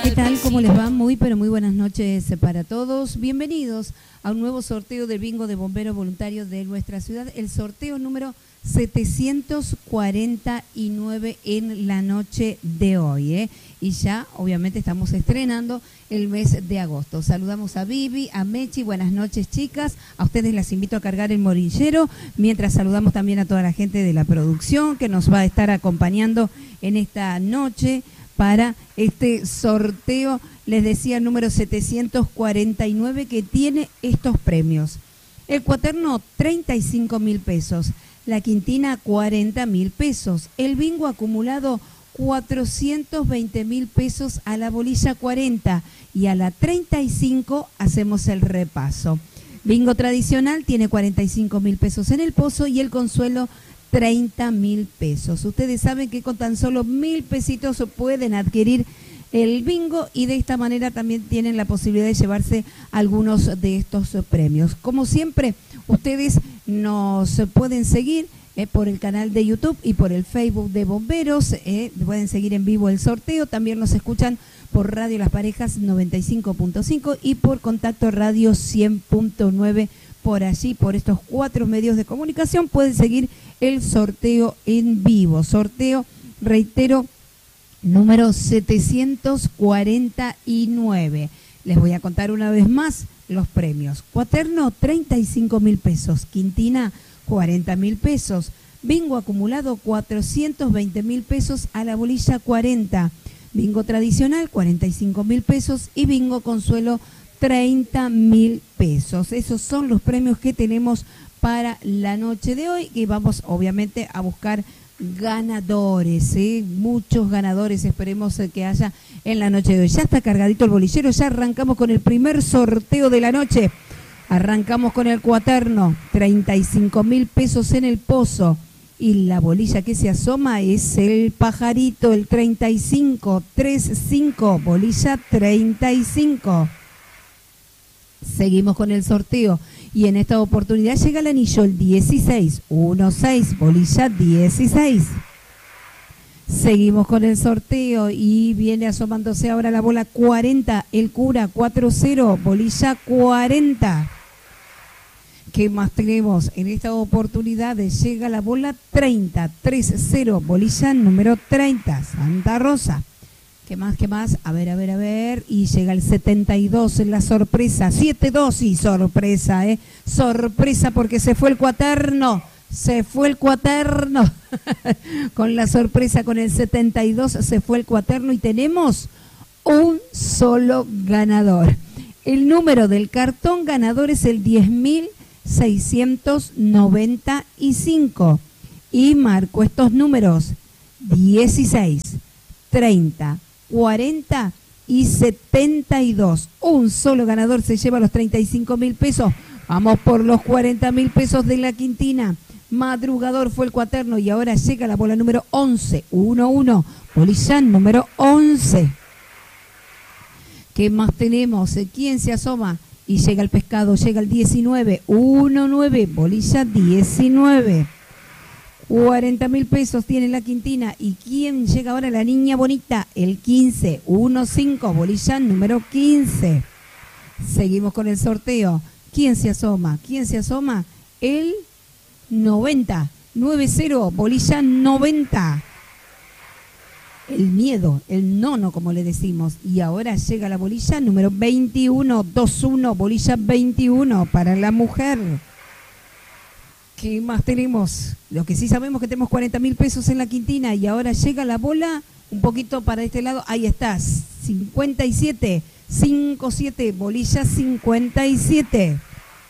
¿Qué tal? ¿Cómo les va? Muy, pero muy buenas noches para todos. Bienvenidos a un nuevo sorteo del bingo de bomberos voluntarios de nuestra ciudad. El sorteo número 749 en la noche de hoy, Y ya, obviamente, estamos estrenando el mes de agosto. Saludamos a Vivi, a Mechi. Buenas noches, chicas. A ustedes las invito a cargar el morillero, mientras saludamos también a toda la gente de la producción que nos va a estar acompañando en esta noche para este sorteo, les decía, el número 749, que tiene estos premios. El cuaterno, 35.000 pesos. La quintina, 40.000 pesos. El bingo acumulado, 420.000 pesos a la bolilla 40. Y a la 35 hacemos el repaso. Bingo tradicional tiene 45.000 pesos en el pozo y el consuelo 30.000 pesos. Ustedes saben que con tan solo 1.000 pesitos pueden adquirir el bingo y de esta manera también tienen la posibilidad de llevarse algunos de estos premios. Como siempre, ustedes nos pueden seguir por el canal de YouTube y por el Facebook de Bomberos. Pueden seguir en vivo el sorteo. También nos escuchan por Radio Las Parejas 95.5 y por Contacto Radio 100.9. Por allí, por estos 4 medios de comunicación, pueden seguir el sorteo en vivo. Sorteo, reitero, número 749. Les voy a contar una vez más los premios. Cuaterno, 35.000 pesos. Quintina, 40.000 pesos. Bingo acumulado, 420.000 pesos a la bolilla 40. Bingo tradicional, 45.000 pesos. Y bingo consuelo, 30.000 pesos. Esos son los premios que tenemos para la noche de hoy, y vamos obviamente a buscar ganadores, muchos ganadores esperemos que haya en la noche de hoy. Ya está cargadito el bolillero, ya arrancamos con el primer sorteo de la noche. Arrancamos con el cuaterno, 35.000 pesos en el pozo, y la bolilla que se asoma es el pajarito, el 35, bolilla 35. Seguimos con el sorteo y en esta oportunidad llega el anillo, el 16, bolilla 16. Seguimos con el sorteo y viene asomándose ahora la bola 40, el cura 40, bolilla 40. ¿Qué más tenemos? En esta oportunidad llega la bola 30, bolilla número 30, Santa Rosa. ¿Qué más? ¿Qué más? A ver. Y llega el 72 en la sorpresa. 7-2 y sorpresa, Sorpresa porque se fue el cuaterno. Con la sorpresa, con el 72 se fue el cuaterno y tenemos un solo ganador. El número del cartón ganador es el 10.695. Y marco estos números: 16, 30, 40 y 72. Un solo ganador se lleva los 35.000 pesos. Vamos por los 40.000 pesos de la quintina. Madrugador fue el cuaterno y ahora llega la bola número 11. 1-1. Bolilla número 11. ¿Qué más tenemos? ¿Quién se asoma? Y llega el pescado, llega el 19. 1-9. Bolilla 19. 40.000 pesos tiene la quintina. ¿Y quién llega ahora? La niña bonita, el 15, 1-5, bolilla número 15. Seguimos con el sorteo. ¿Quién se asoma? El 90, 9-0, bolilla 90. El miedo, el nono, como le decimos. Y ahora llega la bolilla número 21, 2-1, bolilla 21 para la mujer. ¿Qué más tenemos? Lo que sí sabemos que tenemos 40.000 pesos en la quintina y ahora llega la bola un poquito para este lado. Ahí está, 57, 5-7, bolilla 57.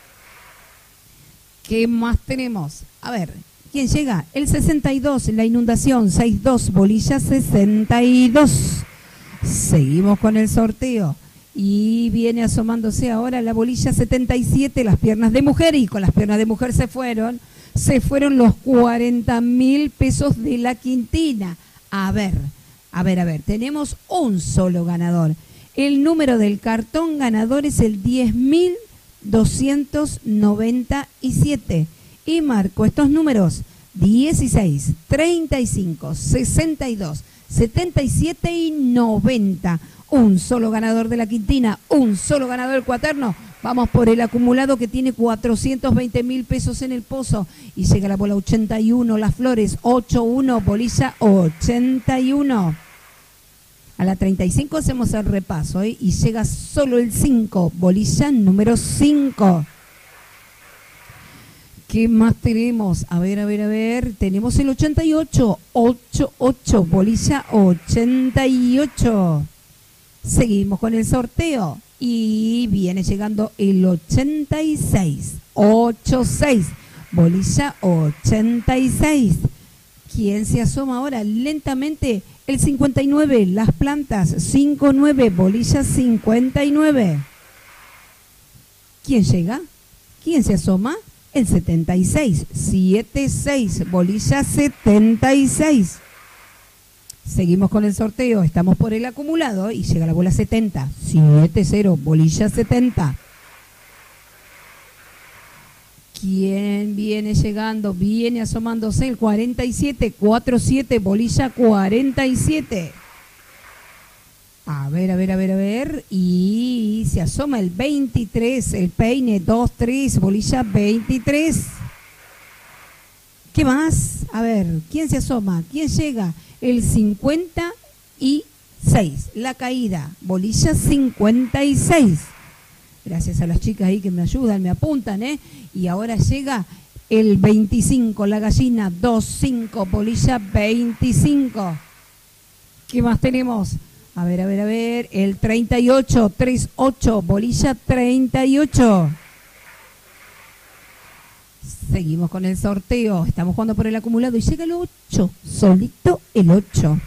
¿Qué más tenemos? A ver, ¿quién llega? El 62, la inundación, 6-2, bolilla 62. Seguimos con el sorteo. Y viene asomándose ahora la bolilla 77, las piernas de mujer, y con las piernas de mujer se fueron los 40.000 pesos de la quintina. A ver, tenemos un solo ganador. El número del cartón ganador es el 10.297. Y marco estos números: 16, 35, 62, 77 y 90. un solo ganador de la quintina, un solo ganador del cuaterno. Vamos por el acumulado que tiene 420.000 pesos en el pozo. Y llega la bola 81, Las Flores, 8-1, bolilla 81. A la 35 hacemos el repaso, ¿eh? Y llega solo el 5, bolilla número 5. ¿Qué más tenemos? A ver. Tenemos el 88, 88, bolilla 88. Seguimos con el sorteo. Y viene llegando el 86, 86, bolilla 86. ¿Quién se asoma ahora? Lentamente, el 59, Las Plantas, 59, bolilla 59. ¿Quién llega? ¿Quién se asoma? El 76, 76, bolilla 76. Seguimos con el sorteo, estamos por el acumulado y llega la bola 70, 7-0, bolilla 70. ¿Quién viene llegando? Viene asomándose el 47, 4-7, bolilla 47. A ver, y se asoma el 23, el peine 2-3, bolilla 23. ¿Qué más? A ver, ¿quién se asoma? ¿Quién llega? El 56, la caída, bolilla 56. Gracias a las chicas ahí que me ayudan, me apuntan, ¿eh? Y ahora llega el 25, la gallina 2-5, bolilla 25. ¿Qué más tenemos? A ver, el 38, 3-8, bolilla 38. Seguimos con el sorteo, estamos jugando por el acumulado y llega el 8, solito el 8.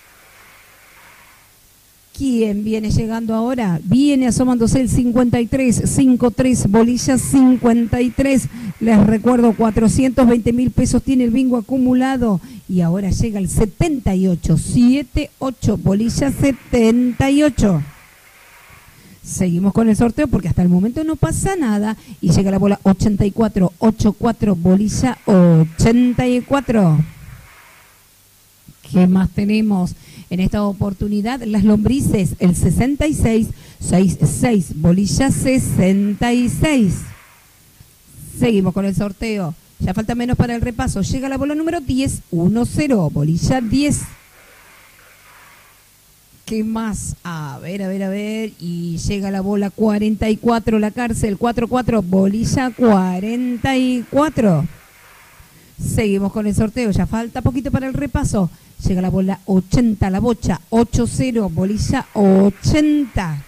¿Quién viene llegando ahora? Viene asomándose el 53, 5-3, bolilla 53. Les recuerdo, 420.000 pesos tiene el bingo acumulado. Y ahora llega el 78, 7-8, bolilla 78. Seguimos con el sorteo porque hasta el momento no pasa nada. Y llega la bola 84, 8-4, bolilla 84. ¿Qué más tenemos? En esta oportunidad, las lombrices, el 66, 6-6, bolilla 66. Seguimos con el sorteo. Ya falta menos para el repaso. Llega la bola número 10, 1-0, bolilla 10. ¿Qué más? A ver. Y llega la bola 44, la cárcel, 4-4, bolilla 44. Seguimos con el sorteo. Ya falta poquito para el repaso. Llega la bola 80, la bocha, 8-0, bolilla 80.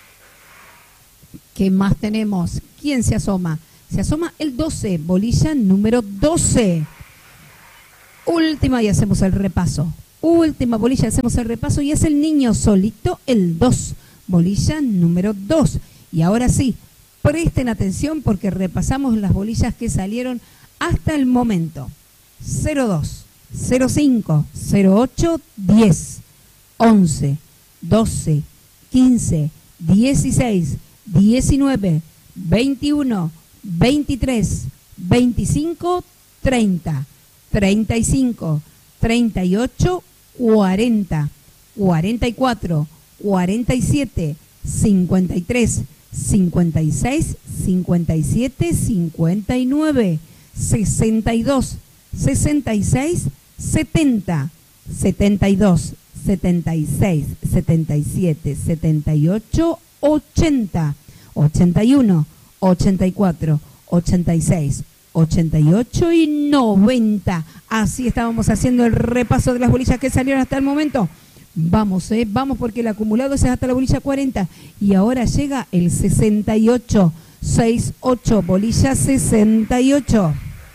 ¿Qué más tenemos? ¿Quién se asoma? Se asoma el 12, bolilla número 12. Última y hacemos el repaso. Última bolilla, hacemos el repaso y es el niño solito, el 2, bolilla número 2. Y ahora sí, presten atención porque repasamos las bolillas que salieron hasta el momento. 02. 05, 08, 10, 11, 12, 15, 16, 19, 21, 23, 25, 30, 35, 38, 40, 44, 47, 53, 56, 57, 59, 62, 66, 70, 72, 76, 77, 78, 80, 81, 84, 86, 88 y 90. Así estábamos haciendo el repaso de las bolillas que salieron hasta el momento. Vamos porque el acumulado es hasta la bolilla 40 y ahora llega el 68, 68, bolilla 68.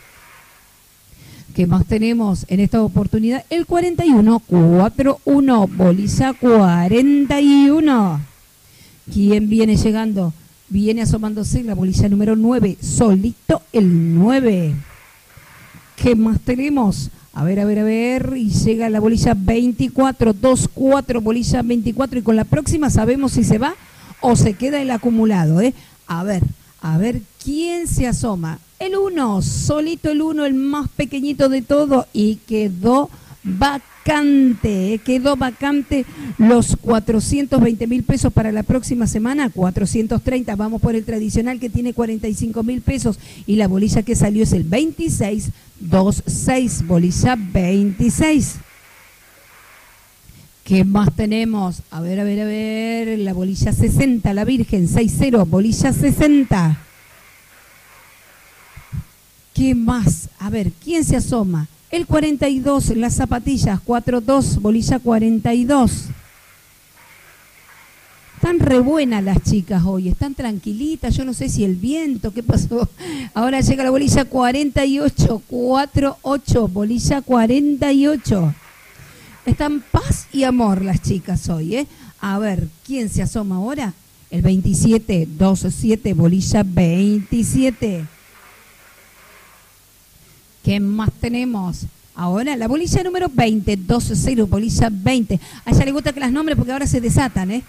¿Qué más tenemos en esta oportunidad? El 41, 4-1, bolilla 41. ¿Quién viene llegando? Viene asomándose la bolilla número 9, solito el 9. ¿Qué más tenemos? A ver, y llega la bolilla 24, 2-4, bolilla 24, y con la próxima sabemos si se va o se queda el acumulado, ¿eh? A ver, ¿quién se asoma? El 1, solito el 1, el más pequeñito de todo, y quedó vacío. vacante, quedó vacante los 420.000 pesos para la próxima semana, 430, vamos por el tradicional que tiene 45.000 pesos y la bolilla que salió es el 2626, bolilla 26. ¿Qué más tenemos? A ver, la bolilla 60, la Virgen, 60, bolilla 60. ¿Qué más? A ver, ¿quién se asoma? El 42, las zapatillas, 42, bolilla 42. Están re buenas las chicas hoy, están tranquilitas, yo no sé si el viento, ¿qué pasó? Ahora llega la bolilla 48, 48, bolilla 48. Están paz y amor las chicas hoy, ¿eh? A ver, ¿quién se asoma ahora? El 27, 27, bolilla 27. ¿Qué más tenemos? Ahora la bolilla número 20, 12-0, bolilla 20. A ella le gusta que las nombres porque ahora se desatan, ¿eh?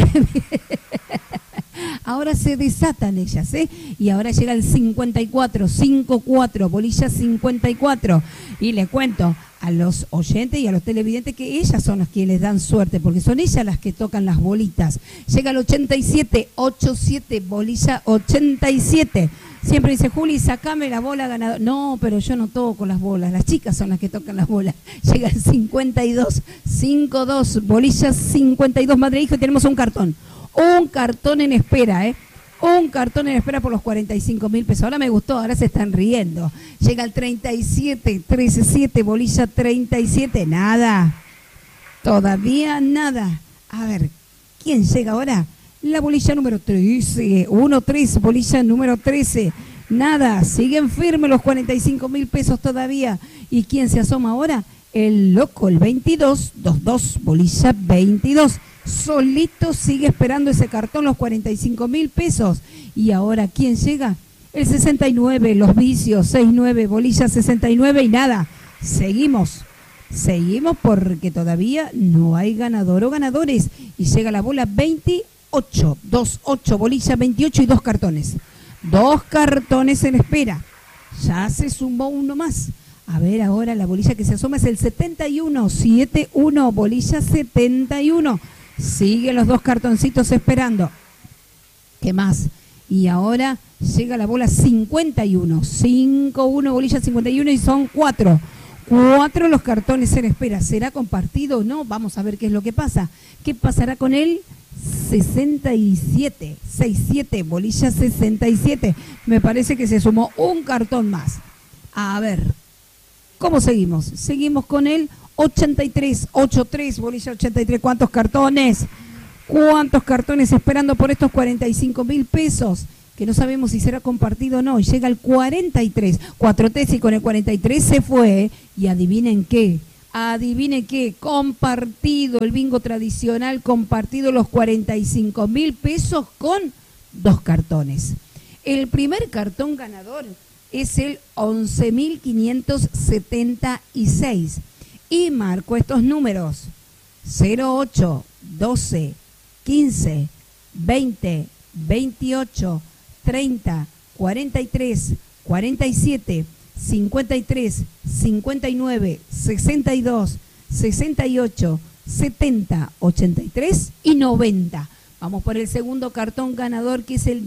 Ahora se desatan ellas, ¿eh? Y ahora llega el 54, 5-4, bolilla 54. Y le cuento a los oyentes y a los televidentes que ellas son las que les dan suerte, porque son ellas las que tocan las bolitas. Llega el 87, 8-7, bolilla 87. Siempre dice, Juli, sacame la bola ganadora. No, pero yo no toco las bolas, las chicas son las que tocan las bolas. Llega el 52, 5-2, bolilla 52, madre e hijo, y tenemos un cartón en espera, ¿eh? Un cartón en espera por los 45.000 pesos. Ahora me gustó, ahora se están riendo. Llega el 37, 13-7, bolilla 37, nada. Todavía nada. A ver, ¿quién llega ahora? La bolilla número 13, 1-3, bolilla número 13. Nada, siguen firmes los 45.000 pesos todavía. ¿Y quién se asoma ahora? El loco, el 22, 2-2, bolilla 22. Solito sigue esperando ese cartón, los 45.000 pesos. ¿Y ahora quién llega? El 69, los vicios, 6-9, bolilla 69 y nada. Seguimos porque todavía no hay ganador o ganadores. Y llega la bola 28, 2-8, bolilla 28 y dos cartones. Dos cartones en espera. Ya se sumó uno más. A ver, ahora la bolilla que se asoma es el 71, 7-1, bolilla 71. Siguen los dos cartoncitos esperando. ¿Qué más? Y ahora llega la bola 51, 5-1, bolilla 51 y son 4. 4 los cartones en espera. ¿Será compartido o no? Vamos a ver qué es lo que pasa. ¿Qué pasará con él? 67, 6-7, bolilla 67. Me parece que se sumó un cartón más. A ver, ¿cómo seguimos? Seguimos con el 83, 8-3, bolilla 83. ¿Cuántos cartones? ¿Cuántos cartones esperando por estos 45.000 pesos? Que no sabemos si será compartido o no. Y llega el 43, 4-3 y con el 43 se fue. Y adivinen qué. Adivine qué, compartido, el bingo tradicional, compartido los 45.000 pesos con dos cartones. El primer cartón ganador es el 11.576 y marco estos números: 08, 12, 15, 20, 28, 30, 43, 47, 53, 59, 62, 68, 70, 83 y 90. Vamos por el segundo cartón ganador, que es el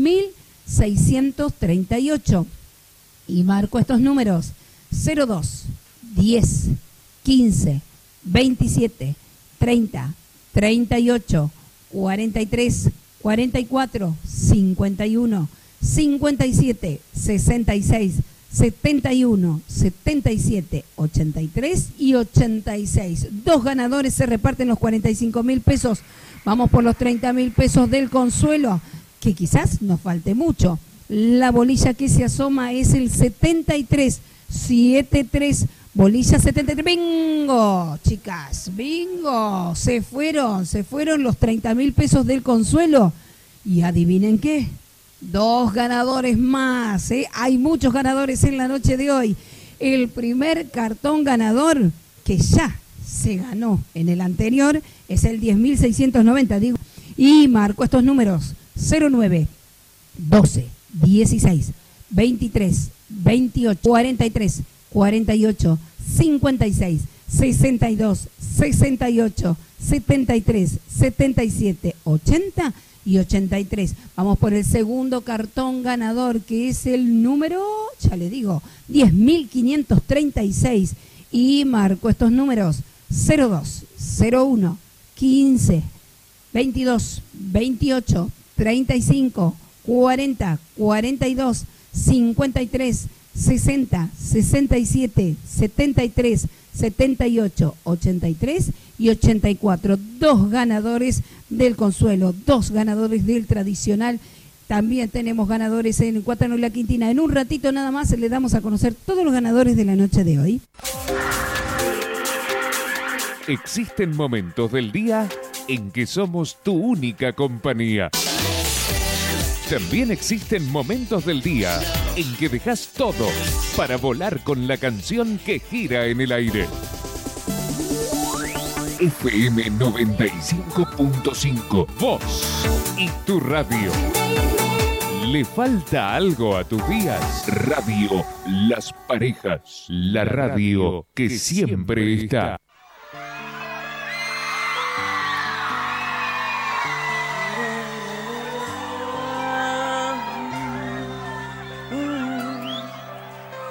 10.638. Y marco estos números: 02, 10, 15, 27, 30, 38, 43, 44, 51, 57, 66, 71, 77, 83 y 86. Dos ganadores se reparten los 45.000 pesos. Vamos por los 30.000 pesos del consuelo, que quizás nos falte mucho. La bolilla que se asoma es el 73, 7-3, bolilla 73. ¡Bingo, chicas! ¡Bingo! Se fueron los 30.000 pesos del consuelo. Y adivinen qué. Dos ganadores más, ¿eh? Hay muchos ganadores en la noche de hoy. El primer cartón ganador, que ya se ganó en el anterior, es el 10.690, digo. Y marco estos números: 09, 12, 16, 23, 28, 43, 48, 56, 62 68 73 77 80 y 83. Vamos por el segundo cartón ganador, que es el número, ya le digo, 10.536. Y marco estos números: 02, 01, 15, 22, 28, 35, 40, 42, 53, 60, 67, 73, 78, 83 y 84. 2 ganadores del Consuelo, 2 ganadores del Tradicional. También tenemos ganadores en Cuatrano y La Quintina. En un ratito nada más le damos a conocer todos los ganadores de la noche de hoy. Existen momentos del día en que somos tu única compañía. También existen momentos del día en que dejas todo para volar con la canción que gira en el aire. FM 95.5, vos y tu radio. ¿Le falta algo a tus días? Radio Las Parejas, la radio que siempre está.